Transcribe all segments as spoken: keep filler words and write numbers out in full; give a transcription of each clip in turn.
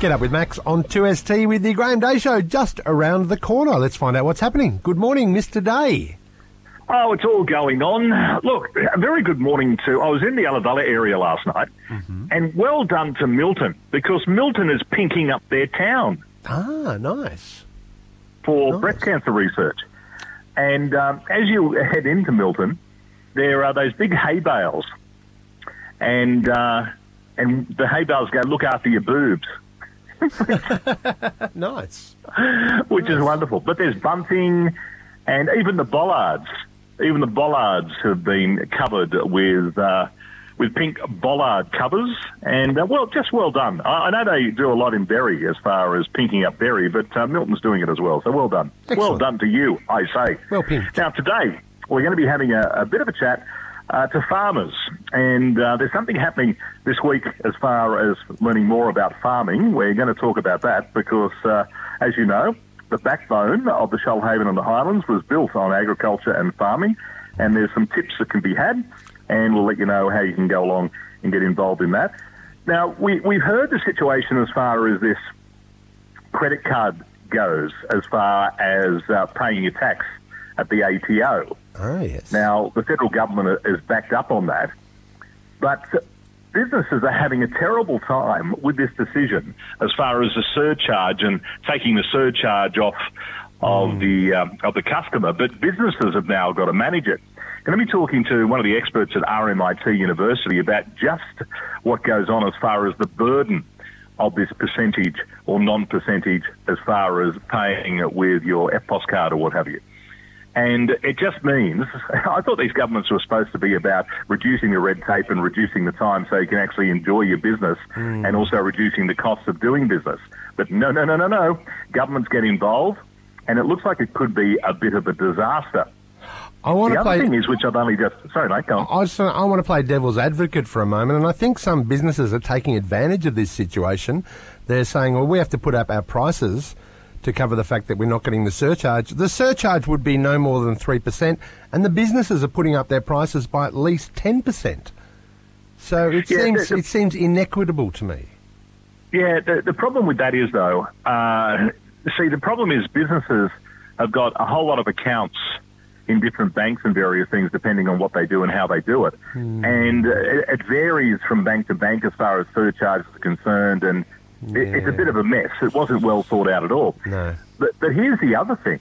Get Up with Max on two S T with the Graham Day Show just around the corner. Let's find out what's happening. Good morning, Mister Day. Oh, it's all going on. Look, a very good morning to... I was in the Ulladulla area last night, mm-hmm. and well done to Milton, because Milton is pinking up their town. Ah, nice. For nice. breast cancer research. And um, as you head into Milton, there are those big hay bales, and uh, and the hay bales go, look after your boobs. Nice. Which nice. is wonderful. But there's bunting, and even the bollards. Even the bollards have been covered with uh, with pink bollard covers, and uh, well, just well done. I, I know they do a lot in Berry as far as pinking up Berry, but uh, Milton's doing it as well. So well done. Excellent. Well done to you, I say. Well pinked. Now today we're going to be having a, a bit of a chat uh, to farmers, and uh, there's something happening this week as far as learning more about farming. We're going to talk about that because, uh, as you know, the backbone of the Shoalhaven and the Highlands was built on agriculture and farming, and there's some tips that can be had, and we'll let you know how you can go along and get involved in that. Now, we, we've heard the situation as far as this credit card goes, as far as uh, paying your tax at the A T O. Oh, yes. Now, the federal government is backed up on that, but businesses are having a terrible time with this decision as far as the surcharge and taking the surcharge off of mm. the um, of the customer. But businesses have now got to manage it. Going to be talking to one of the experts at R M I T University about just what goes on as far as the burden of this percentage or non-percentage as far as paying with your F P O S card or what have you. And it just means, I thought these governments were supposed to be about reducing the red tape and reducing the time so you can actually enjoy your business mm. and also reducing the costs of doing business. But no, no, no, no, no. Governments get involved, and it looks like it could be a bit of a disaster. I want the to play. The other thing is, which I've only just... Sorry, mate, go on. I, just, I want to play devil's advocate for a moment, and I think some businesses are taking advantage of this situation. They're saying, well, we have to put up our prices to cover the fact that we're not getting the surcharge. The surcharge would be no more than three percent, and the businesses are putting up their prices by at least ten percent. So it yeah, seems the, the, it seems inequitable to me. Yeah, the, the problem with that is, though, uh, see, the problem is businesses have got a whole lot of accounts in different banks and various things depending on what they do and how they do it. Hmm. And it, it varies from bank to bank as far as surcharges are concerned, and yeah. it, it's a bit of a mess. It wasn't well thought out at all. No. But, but here's the other thing.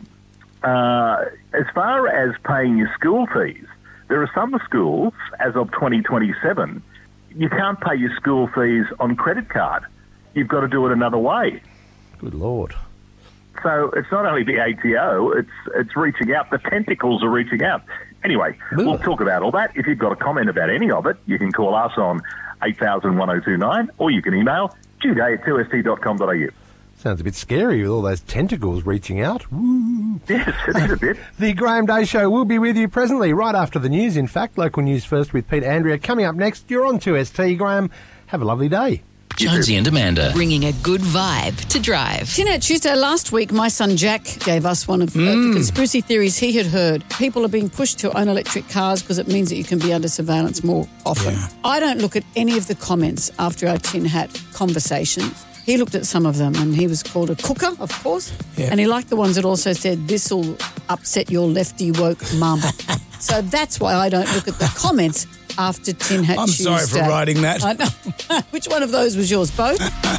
Uh, as far as paying your school fees, there are some schools, as of twenty twenty-seven, you can't pay your school fees on credit card. You've got to do it another way. Good Lord. So it's not only the A T O, it's it's reaching out. The tentacles are reaching out. Anyway, Ooh. We'll talk about all that. If you've got a comment about any of it, you can call us on eight thousand one oh two nine, or you can email juday at two s t dot com dot a u. Sounds a bit scary with all those tentacles reaching out. Woo. Yes, it is a bit. The Graham Day Show will be with you presently, right after the news, in fact. Local news first with Pete Andrea. Coming up next, you're on two S T, Graham. Have a lovely day. Jonesy and Amanda. Bringing a good vibe to drive. Tinette, Tuesday last week, my son Jack gave us one of mm. uh, the conspiracy theories he had heard. People are being pushed to own electric cars because it means that you can be under surveillance more often. Yeah. I don't look at any of the comments after our tin hat conversations. He looked at some of them and he was called a cooker, of course. Yeah. And he liked the ones that also said, this'll upset your lefty woke mum. So that's why I don't look at the comments after Tin Hat I'm Tuesday. I'm sorry for writing that. I know. Which one of those was yours? Both?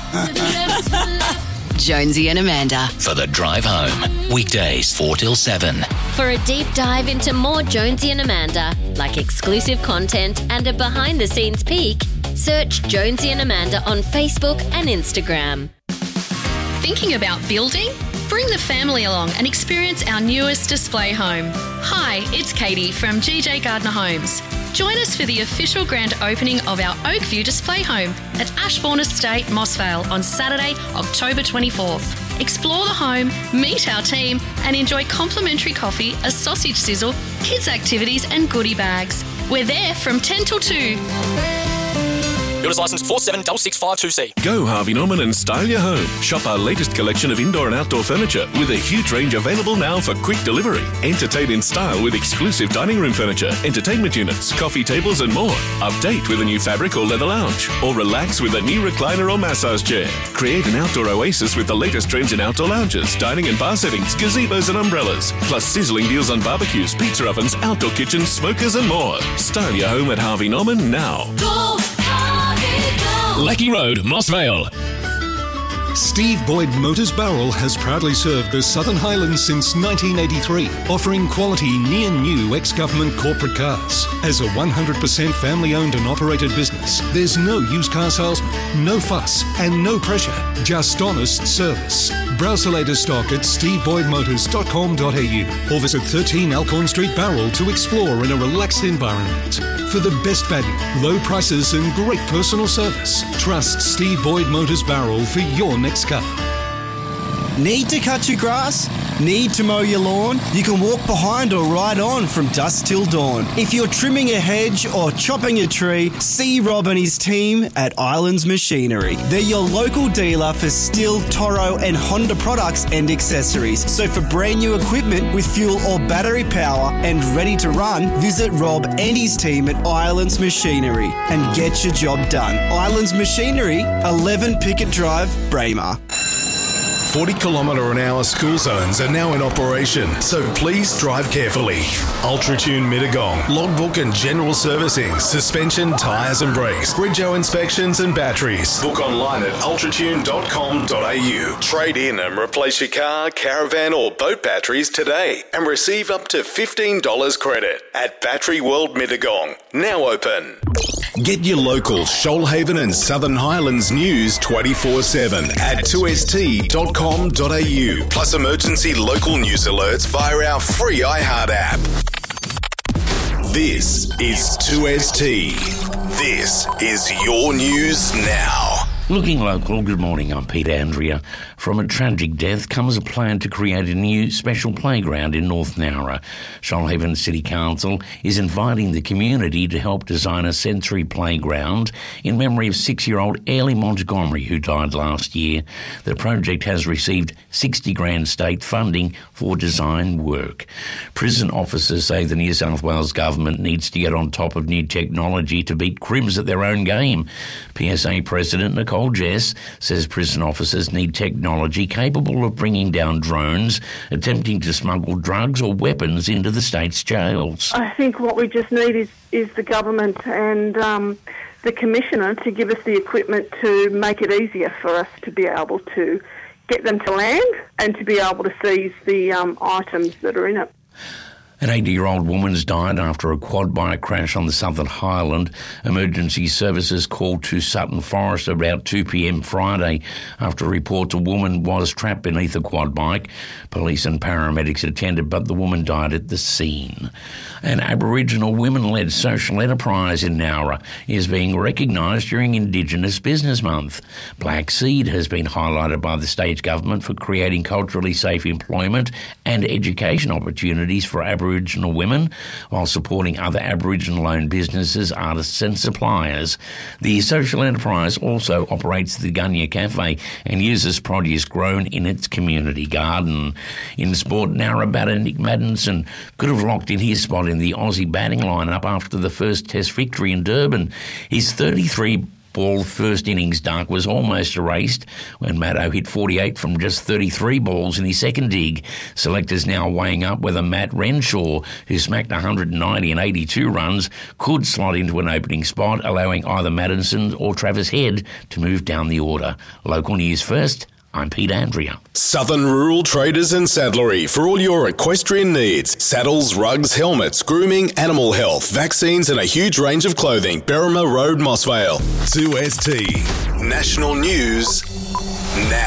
Jonesy and Amanda. For the drive home. Weekdays, four till seven. For a deep dive into more Jonesy and Amanda, like exclusive content and a behind-the-scenes peek, search Jonesy and Amanda on Facebook and Instagram. Thinking about building? Bring the family along and experience our newest display home. Hi, it's Katie from G J Gardner Homes. Join us for the official grand opening of our Oakview display home at Ashbourne Estate, Mossvale on Saturday, October twenty-fourth. Explore the home, meet our team and enjoy complimentary coffee, a sausage sizzle, kids activities and goodie bags. We're there from ten till two. Builders licence four seven six six five two C. Go Harvey Norman and style your home. Shop our latest collection of indoor and outdoor furniture with a huge range available now for quick delivery. Entertain in style with exclusive dining room furniture, entertainment units, coffee tables and more. Update with a new fabric or leather lounge. Or relax with a new recliner or massage chair. Create an outdoor oasis with the latest trends in outdoor lounges, dining and bar settings, gazebos and umbrellas. Plus sizzling deals on barbecues, pizza ovens, outdoor kitchens, smokers and more. Style your home at Harvey Norman now. Go, Harvey, go. Lecky Road, Mossvale. Steve Boyd Motors Barrel has proudly served the Southern Highlands since nineteen eighty-three, offering quality near-new ex-government corporate cars. As a one hundred percent family-owned and operated business, there's no used car salesman, no fuss, and no pressure, just honest service. Browse the latest stock at steve boyd motors dot com dot a u or visit thirteen Alcorn Street Barrel to explore in a relaxed environment. For the best value, low prices and great personal service, trust Steve Boyd Motors Barrel for your next car. Need to cut your grass? Need to mow your lawn? You can walk behind or ride on from dusk till dawn. If you're trimming a hedge or chopping a tree, see Rob and his team at Islands Machinery. They're your local dealer for Stihl, Toro and Honda products and accessories. So for brand new equipment with fuel or battery power and ready to run, visit Rob and his team at Islands Machinery and get your job done. Islands Machinery, eleven Pickett Drive, Braemar. forty kilometre an hour school zones are now in operation, so please drive carefully. Ultratune Mittagong, logbook and general servicing, suspension, tyres and brakes, Bridgeo inspections and batteries. Book online at ultratune dot com dot a u. Trade in and replace your car, caravan or boat batteries today and receive up to fifteen dollars credit at Battery World Mittagong. Now open. Get your local Shoalhaven and Southern Highlands news twenty-four seven at two s t dot com dot a u. Plus emergency local news alerts via our free iHeart app. This is two S T. This is your news now. Looking local, good morning, I'm Pete Andrea. From a tragic death comes a plan to create a new special playground in North Nowra. Shoalhaven City Council is inviting the community to help design a sensory playground in memory of six-year-old Ailey Montgomery, who died last year. The project has received sixty grand state funding for design work. Prison officers say the New South Wales government needs to get on top of new technology to beat crims at their own game. P S A President Nicole Jess says prison officers need technology capable of bringing down drones, attempting to smuggle drugs or weapons into the state's jails. I think what we just need is, is the government and um, the Commissioner to give us the equipment to make it easier for us to be able to get them to land and to be able to seize the um, items that are in it. An eighty-year-old woman's died after a quad bike crash on the Southern Highland. Emergency services called to Sutton Forest about two p.m. Friday after reports a woman was trapped beneath a quad bike. Police and paramedics attended, but the woman died at the scene. An Aboriginal women-led social enterprise in Nowra is being recognised during Indigenous Business Month. Black Seed has been highlighted by the state government for creating culturally safe employment and education opportunities for Aboriginal Aboriginal women, while supporting other Aboriginal-owned businesses, artists and suppliers. The social enterprise also operates the Gunya Cafe and uses produce grown in its community garden. In sport, Nowra batter Nick Maddinson could have locked in his spot in the Aussie batting lineup after the first Test victory in Durban. His thirty-three ball first innings duck was almost erased when Maddo hit forty-eight from just thirty-three balls in his second dig. Selectors now weighing up whether Matt Renshaw, who smacked one hundred ninety and eighty-two runs, could slot into an opening spot, allowing either Maddinson or Travis Head to move down the order. Local news first. I'm Pete Andrea. Southern Rural Traders and Saddlery for all your equestrian needs. Saddles, rugs, helmets, grooming, animal health, vaccines and a huge range of clothing. Berrima Road, Mossvale. two S T. National News now.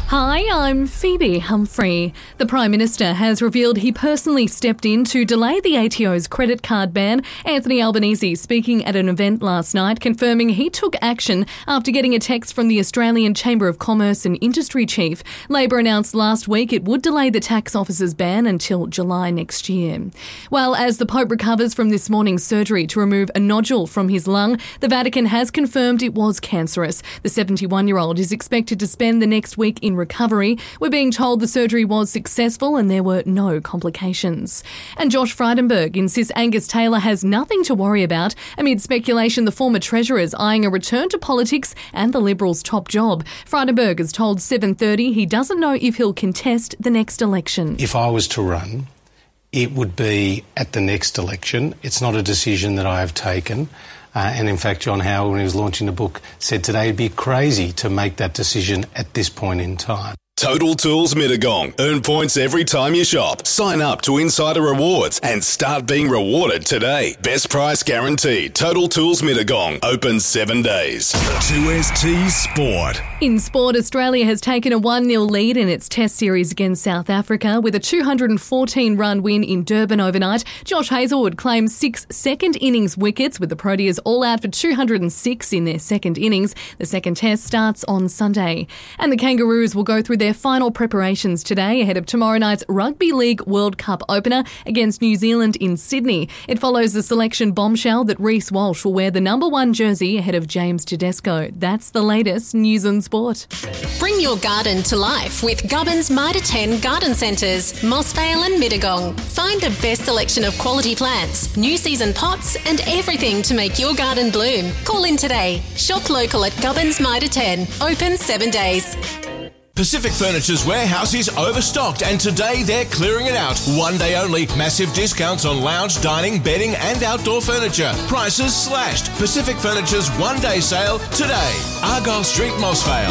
Hi, I'm Phoebe Humphrey. The Prime Minister has revealed he personally stepped in to delay the A T O's credit card ban. Anthony Albanese speaking at an event last night, confirming he took action after getting a text from the Australian Chamber of Commerce and Industry chief. Labor announced last week it would delay the tax officer's ban until July next year. Well, as the Pope recovers from this morning's surgery to remove a nodule from his lung, the Vatican has confirmed it was cancerous. The seventy-one-year-old is expected to spend the next week in recovery. We're being told the surgery was successful and there were no complications. And Josh Frydenberg insists Angus Taylor has nothing to worry about amid speculation the former Treasurer is eyeing a return to politics and the Liberals' top job. Frydenberg has told seven thirty he doesn't know if he'll contest the next election. If I was to run, it would be at the next election. It's not a decision that I have taken. Uh, and in fact, John Howard, when he was launching the book, said today it'd be crazy to make that decision at this point in time. Total Tools Mittagong. Earn points every time you shop. Sign up to Insider Rewards and start being rewarded today. Best price guaranteed. Total Tools Mittagong. Open seven days. two S T Sport. In sport, Australia has taken a one nil lead in its Test series against South Africa with a two hundred fourteen run win in Durban overnight. Josh Hazlewood claims six second innings wickets with the Proteas all out for two hundred six in their second innings. The second Test starts on Sunday. And the Kangaroos will go through their final preparations today ahead of tomorrow night's Rugby League World Cup opener against New Zealand in Sydney. It follows the selection bombshell that Reece Walsh will wear the number one jersey ahead of James Tedesco. That's the latest news and sport. Bring your garden to life with Gubbins Mitre ten Garden Centres, Mossvale and Mittagong. Find the best selection of quality plants, new season pots and everything to make your garden bloom. Call in today. Shop local at Gubbins Mitre ten. Open seven days. Pacific Furniture's warehouse is overstocked and today they're clearing it out. One day only, massive discounts on lounge, dining, bedding and outdoor furniture. Prices slashed. Pacific Furniture's one day sale today. Argyle Street, Mossvale.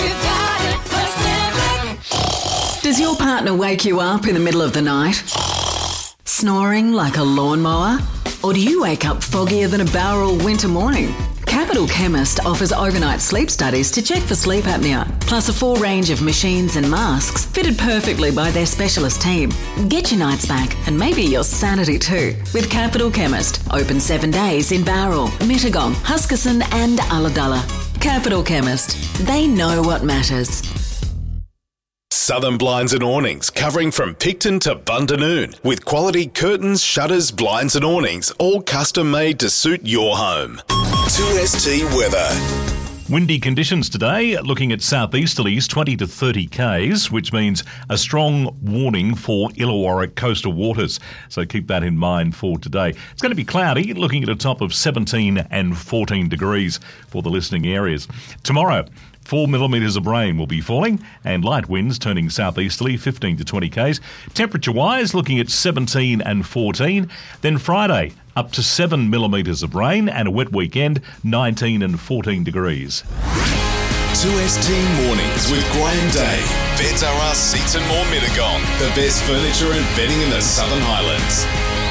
Does your partner wake you up in the middle of the night? Snoring like a lawnmower? Or do you wake up foggier than a Bowral winter morning? Capital Chemist offers overnight sleep studies to check for sleep apnea, plus a full range of machines and masks fitted perfectly by their specialist team. Get your nights back and maybe your sanity too with Capital Chemist. Open seven days in Bowral, Mittagong, Huskisson and Ulladulla. Capital Chemist. They know what matters. Southern Blinds and Awnings, covering from Picton to Bundanoon, with quality curtains, shutters, blinds and awnings, all custom made to suit your home. two S T weather. Windy conditions today, looking at southeasterlies twenty to thirty k's, which means a strong warning for Illawarra coastal waters. So keep that in mind for today. It's going to be cloudy, looking at a top of seventeen and fourteen degrees for the listening areas. Tomorrow, Four millimetres of rain will be falling and light winds turning southeasterly, fifteen to twenty k's. Temperature-wise, looking at seventeen and fourteen. Then Friday, up to seven millimetres of rain and a wet weekend, nineteen and fourteen degrees. two S T Mornings with Graham Day. Beds R Us Seats and More Mittagong. The best furniture and bedding in the Southern Highlands.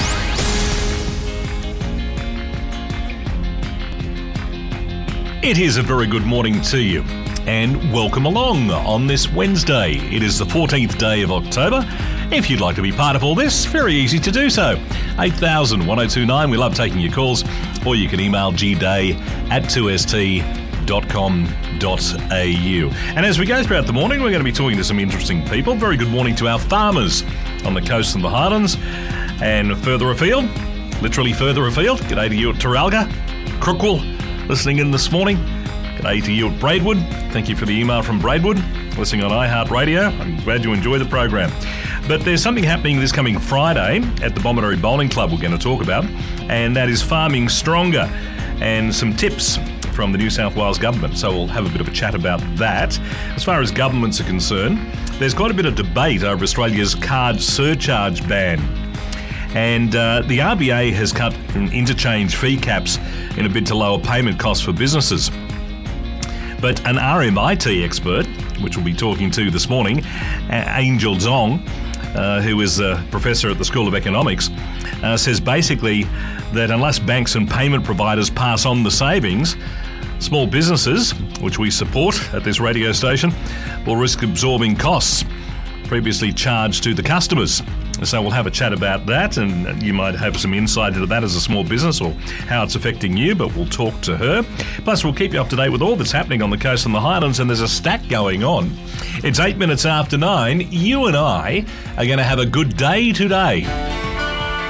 It is a very good morning to you and welcome along on this Wednesday. It is the fourteenth day of October. If you'd like to be part of all this, very easy to do so. eight thousand one oh two nine, we love taking your calls, or you can email gday at two s t dot com dot a u. And as we go throughout the morning, we're going to be talking to some interesting people. Very good morning to our farmers on the coast and the Highlands. And further afield, literally further afield, g'day to you at Taralga, Crookwell, listening in this morning. G'day to you at Braidwood. Thank you for the email from Braidwood, listening on iHeartRadio. I'm glad you enjoy the program. But there's something happening this coming Friday at the Bomaderry Bowling Club we're going to talk about, and that is farming stronger and some tips from the New South Wales government. So we'll have a bit of a chat about that. As far as governments are concerned, there's quite a bit of debate over Australia's card surcharge ban. And uh, the R B A has cut interchange fee caps in a bid to lower payment costs for businesses. But an R M I T expert, which we'll be talking to this morning, Angel Zong, uh, who is a professor at the School of Economics, uh, says basically that unless banks and payment providers pass on the savings, Small businesses, which we support at this radio station, will risk absorbing costs previously charged to the customers. So we'll have a chat about that, and you might have some insight into that as a small business or how it's affecting you, but we'll talk to her. Plus, we'll keep you up to date with all that's happening on the coast and the Highlands, and there's a stack going on. It's eight minutes after nine. You and I are going to have a good day today.